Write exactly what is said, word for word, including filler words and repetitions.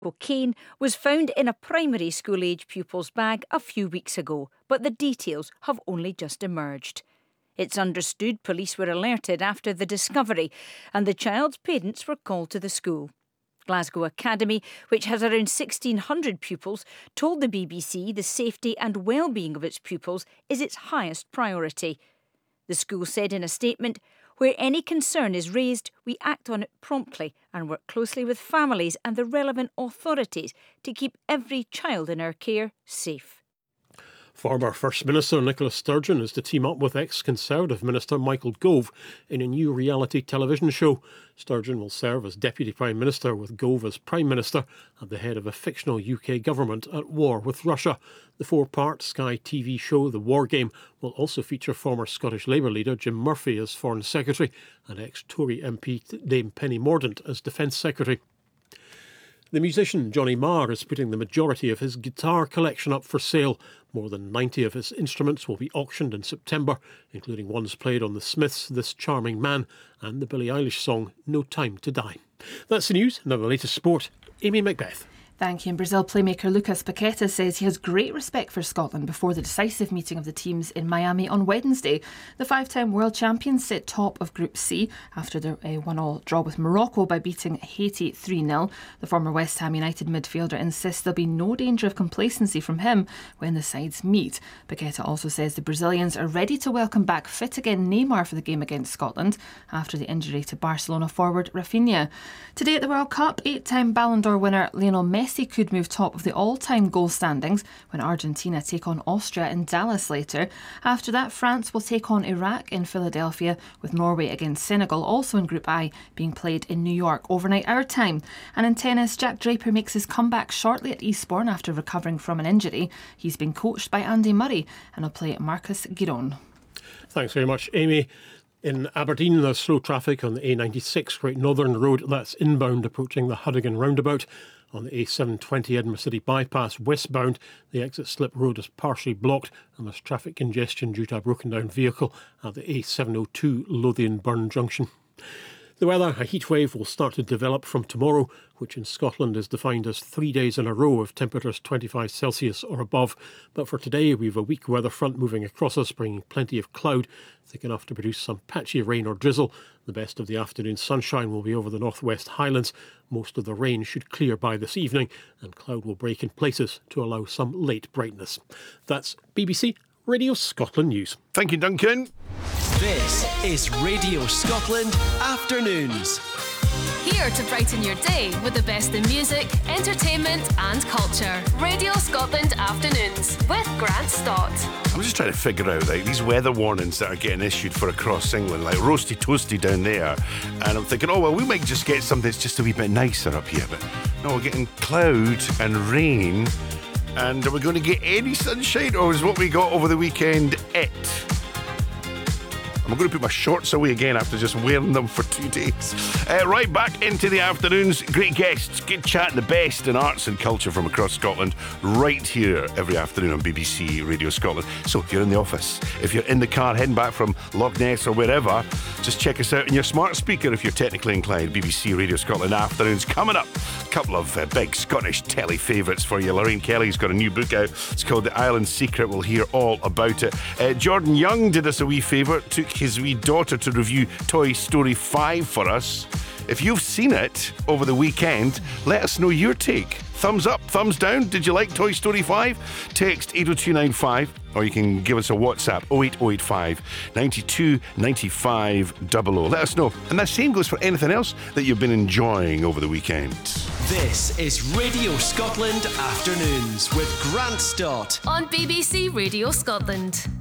Cocaine was found in a primary school-age pupil's bag a few weeks ago, but the details have only just emerged. It's understood police were alerted after the discovery and the child's parents were called to the school. Glasgow Academy, which has around sixteen hundred pupils, told the B B C the safety and well-being of its pupils is its highest priority. The school said in a statement, "Where any concern is raised, we act on it promptly and work closely with families and the relevant authorities to keep every child in our care safe." Former First Minister Nicola Sturgeon is to team up with ex-Conservative Minister Michael Gove in a new reality television show. Sturgeon will serve as Deputy Prime Minister with Gove as Prime Minister at the head of a fictional U K government at war with Russia. The four-part Sky T V show The War Game will also feature former Scottish Labour leader Jim Murphy as Foreign Secretary and ex-Tory M P Dame Penny Mordaunt as Defence Secretary. The musician Johnny Marr is putting the majority of his guitar collection up for sale. More than ninety of his instruments will be auctioned in September, including ones played on the Smiths' This Charming Man and the Billie Eilish song No Time to Die. That's the news. Now the latest sport. Amy Macbeth. Thank you. And Brazil playmaker Lucas Paqueta says he has great respect for Scotland before the decisive meeting of the teams in Miami on Wednesday. The five-time world champions sit top of Group C after their uh, one-all draw with Morocco by beating Haiti three nil. The former West Ham United midfielder insists there'll be no danger of complacency from him when the sides meet. Paqueta also says the Brazilians are ready to welcome back fit-again Neymar for the game against Scotland after the injury to Barcelona forward Rafinha. Today at the World Cup, eight-time Ballon d'Or winner Lionel Messi Messi could move top of the all-time goal standings when Argentina take on Austria in Dallas later. After that, France will take on Iraq in Philadelphia, with Norway against Senegal, also in Group I, being played in New York overnight our time. And in tennis, Jack Draper makes his comeback shortly at Eastbourne after recovering from an injury. He's been coached by Andy Murray and will play Marcus Giron. Thanks very much, Amy. In Aberdeen, there's slow traffic on the A ninety-six Great Northern Road. That's inbound approaching the Huddigan roundabout. On the A seven twenty Edinburgh City bypass westbound, the exit slip road is partially blocked and there's traffic congestion due to a broken down vehicle at the A seven oh two Lothian Burn Junction. The weather, a heatwave will start to develop from tomorrow, which in Scotland is defined as three days in a row of temperatures twenty-five Celsius or above. But for today, we have a weak weather front moving across us, bringing plenty of cloud, thick enough to produce some patchy rain or drizzle. The best of the afternoon sunshine will be over the northwest Highlands. Most of the rain should clear by this evening, and cloud will break in places to allow some late brightness. That's B B C Radio Scotland News. Thank you, Duncan. This is Radio Scotland Afternoons. Here to brighten your day with the best in music, entertainment and culture. Radio Scotland Afternoons with Grant Stott. I'm just trying to figure out, like, these weather warnings that are getting issued for across England, like roasty toasty down there, and I'm thinking, oh well, we might just get something that's just a wee bit nicer up here, but no, we're getting cloud and rain. And are we going to get any sunshine, or is what we got over the weekend it? I'm going to put my shorts away again after just wearing them for two days. Uh, right back into the afternoons. Great guests, good chat, and the best in arts and culture from across Scotland right here every afternoon on B B C Radio Scotland. So if you're in the office, if you're in the car heading back from Loch Ness or wherever, just check us out on your smart speaker if you're technically inclined. B B C Radio Scotland Afternoons coming up. A couple of uh, big Scottish telly favourites for you. Lorraine Kelly's got a new book out. It's called The Island Secret. We'll hear all about it. Uh, Jordan Young did us a wee favour, took his wee daughter to review Toy Story five for us. If you've seen it over the weekend, let us know your take. Thumbs up, thumbs down. Did you like Toy Story five? Text eight oh two nine five, or you can give us a WhatsApp oh eight oh eight five, nine two nine five double oh. Let us know. And that same goes for anything else that you've been enjoying over the weekend. This is Radio Scotland Afternoons with Grant Stott on B B C Radio Scotland.